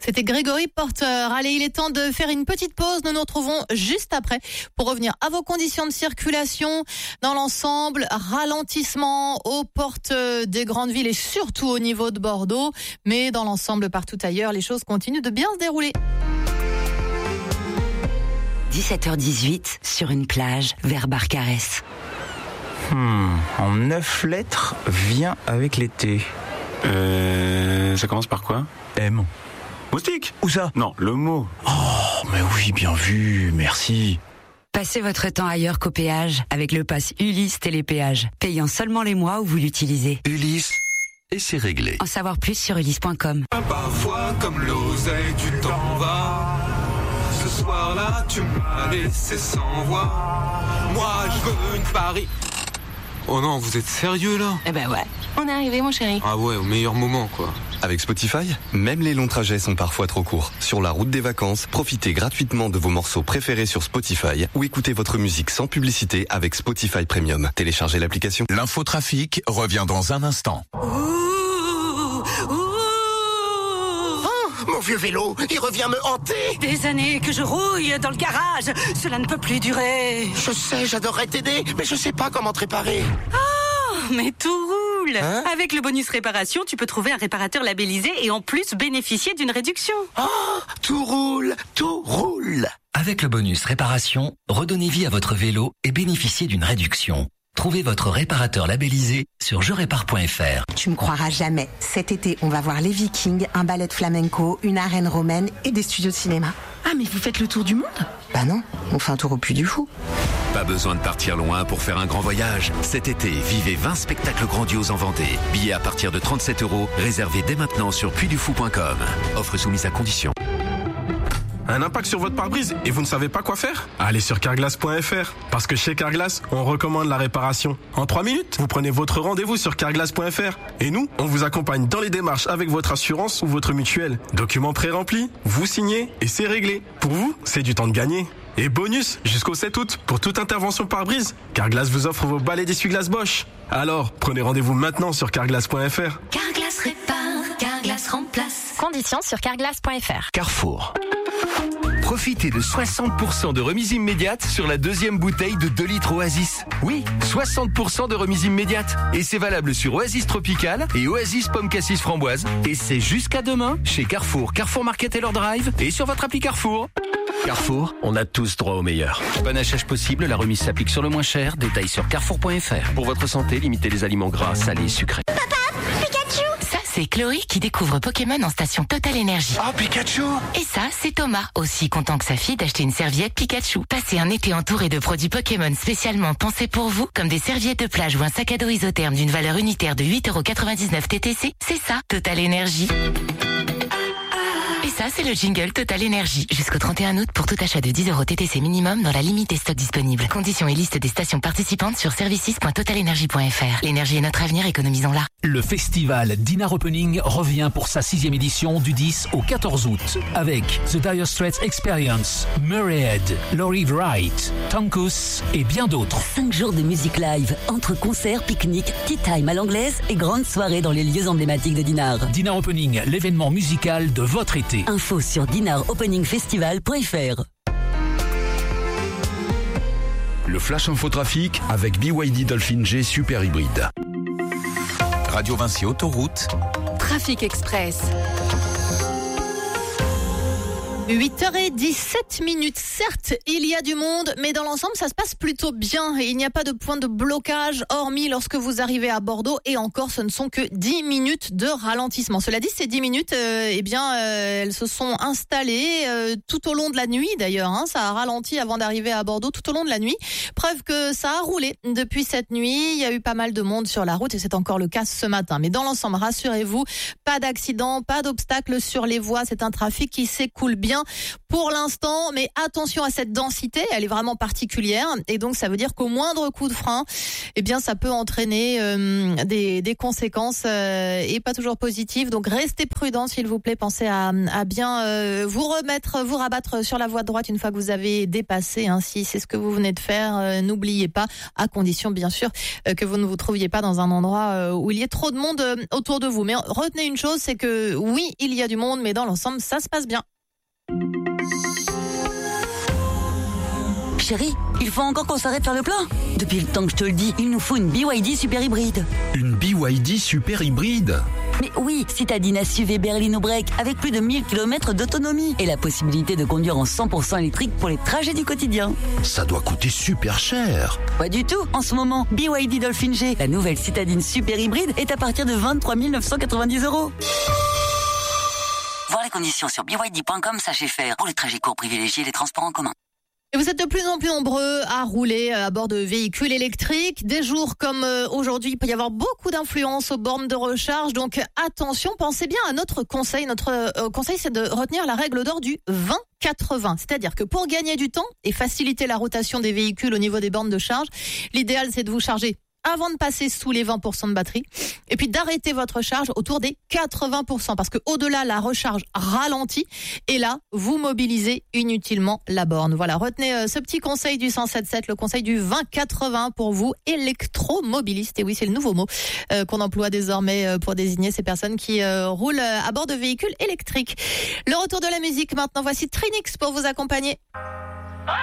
C'était Grégory Porter. Allez, il est temps de faire une petite pause. Nous nous retrouvons juste après pour revenir à vos conditions de circulation. Dans l'ensemble, ralentissement aux portes des grandes villes et surtout au niveau de Bordeaux. Mais dans l'ensemble, partout ailleurs, les choses continuent de bien se dérouler. 17h18 sur une plage vers Barcarès. En 9 lettres, vient avec l'été. Ça commence par quoi? M. Moustique? Où ça? Non, le mot. Oh, mais oui, bien vu, merci. Passez votre temps ailleurs qu'au péage avec le pass Ulysse Télépéage, payant seulement les mois où vous l'utilisez. Ulysse, et c'est réglé. En savoir plus sur ulysse.com. Parfois comme l'oseille tu t'en vas. Ce soir-là tu m'as laissé sans voix. Moi je veux une Paris. Oh non, vous êtes sérieux là? Eh ben ouais, on est arrivé mon chéri. Ah ouais, au meilleur moment quoi. Avec Spotify, même les longs trajets sont parfois trop courts. Sur la route des vacances, profitez gratuitement de vos morceaux préférés sur Spotify ou écoutez votre musique sans publicité avec Spotify Premium. Téléchargez l'application. L'infotrafic revient dans un instant. Mon vieux vélo, il revient me hanter. Des années que je rouille dans le garage, cela ne peut plus durer. Je sais, j'adorerais t'aider, mais je sais pas comment te réparer. Oh, mais tout roule. Hein? Avec le bonus réparation, tu peux trouver un réparateur labellisé et en plus bénéficier d'une réduction. Oh, tout roule, tout roule. Avec le bonus réparation, redonnez vie à votre vélo et bénéficiez d'une réduction. Trouvez votre réparateur labellisé sur jerépare.fr. Tu me croiras jamais. Cet été, on va voir les Vikings, un ballet de flamenco, une arène romaine et des studios de cinéma. Ah, mais vous faites le tour du monde? Bah non, on fait un tour au Puy du Fou. Pas besoin de partir loin pour faire un grand voyage. Cet été, vivez 20 spectacles grandioses en Vendée. Billets à partir de 37 €, réservés dès maintenant sur puydufou.com. Offre soumise à condition. Un impact sur votre pare-brise et vous ne savez pas quoi faire? Allez sur carglass.fr. Parce que chez Carglass, on recommande la réparation. En 3 minutes, vous prenez votre rendez-vous sur carglass.fr. Et nous, on vous accompagne dans les démarches avec votre assurance ou votre mutuelle. Documents pré-remplis, vous signez et c'est réglé. Pour vous, c'est du temps de gagner. Et bonus, jusqu'au 7 août, pour toute intervention pare-brise, Carglass vous offre vos balais d'essuie-glace Bosch. Alors, prenez rendez-vous maintenant sur carglass.fr. Carglass répare, Carglass remplace. Conditions sur carglass.fr. Carrefour. Profitez de 60% de remise immédiate sur la deuxième bouteille de 2 litres Oasis. Oui, 60% de remise immédiate. Et c'est valable sur Oasis Tropical et Oasis Pomme Cassis Framboise. Et c'est jusqu'à demain chez Carrefour, Carrefour Market et leur Drive et sur votre appli Carrefour. Carrefour, on a tous droit au meilleur. Bon achat possible, la remise s'applique sur le moins cher. Détails sur carrefour.fr. Pour votre santé, limitez les aliments gras, salés, sucrés. C'est Chloé qui découvre Pokémon en station Total Énergie. Oh, Pikachu! Et ça, c'est Thomas, aussi content que sa fille d'acheter une serviette Pikachu. Passez un été entouré de produits Pokémon spécialement pensés pour vous, comme des serviettes de plage ou un sac à dos isotherme d'une valeur unitaire de 8,99 € TTC. C'est ça, Total Énergie. Et ça, c'est le jingle Total Énergie. Jusqu'au 31 août pour tout achat de 10 € TTC minimum dans la limite des stocks disponibles. Conditions et liste des stations participantes sur services.totalenergie.fr. L'énergie est notre avenir, économisons-la. Le festival Dinner Opening revient pour sa 6e édition du 10 au 14 août avec The Dire Straits Experience, Murrayhead, Laurie Wright, Tonkus et bien d'autres. 5 jours de musique live, entre concerts, pique-niques, tea time à l'anglaise et grandes soirées dans les lieux emblématiques de Dinard. Dinner Opening, l'événement musical de votre été. Info sur dinaropeningfestival.fr. Le Flash Infotrafic avec BYD Dolphin G Super Hybride. Radio Vinci Autoroute. Trafic Express. 8h17. Certes, il y a du monde, mais dans l'ensemble, ça se passe plutôt bien. Et il n'y a pas de point de blocage, hormis lorsque vous arrivez à Bordeaux. Et encore, ce ne sont que 10 minutes de ralentissement. Cela dit, ces 10 minutes, elles se sont installées tout au long de la nuit, d'ailleurs. Ça a ralenti avant d'arriver à Bordeaux tout au long de la nuit. Preuve que ça a roulé depuis cette nuit. Il y a eu pas mal de monde sur la route et c'est encore le cas ce matin. Mais dans l'ensemble, rassurez-vous, pas d'accident, pas d'obstacle sur les voies. C'est un trafic qui s'écoule bien. bien pour l'instant, mais attention à cette densité, elle est vraiment particulière et donc ça veut dire qu'au moindre coup de frein, eh bien ça peut entraîner des conséquences et pas toujours positives. Donc restez prudents s'il vous plaît, pensez à bien vous rabattre sur la voie de droite une fois que vous avez dépassé, hein, si c'est ce que vous venez de faire, n'oubliez pas, à condition bien sûr que vous ne vous trouviez pas dans un endroit où il y ait trop de monde autour de vous. Mais retenez une chose, c'est que oui, il y a du monde, mais dans l'ensemble, ça se passe bien. Chérie, il faut encore qu'on s'arrête faire le plein. Depuis le temps que je te le dis, il nous faut une BYD super hybride. Une BYD super hybride? Mais oui, citadine SUV berline break avec plus de 1000 km d'autonomie et la possibilité de conduire en 100% électrique pour les trajets du quotidien. Ça doit coûter super cher. Pas du tout. En ce moment, BYD Dolphin G, la nouvelle citadine super hybride, est à partir de 23 990 €. Voir les conditions sur BYD.com, sachez faire. Pour les trajets courts, privilégiez les transports en commun. Et vous êtes de plus en plus nombreux à rouler à bord de véhicules électriques. Des jours comme aujourd'hui, il peut y avoir beaucoup d'influence aux bornes de recharge. Donc attention, pensez bien à notre conseil. Notre conseil, c'est de retenir la règle d'or du 20-80. C'est-à-dire que pour gagner du temps et faciliter la rotation des véhicules au niveau des bornes de charge, l'idéal, c'est de vous charger avant de passer sous les 20% de batterie et puis d'arrêter votre charge autour des 80% parce que au-delà, la recharge ralentit et là, vous mobilisez inutilement la borne. Voilà, retenez ce petit conseil du 107.7, le conseil du 20-80 pour vous, électromobilistes. Et oui, c'est le nouveau mot qu'on emploie désormais pour désigner ces personnes qui roulent à bord de véhicules électriques. Le retour de la musique maintenant, voici Trinix pour vous accompagner.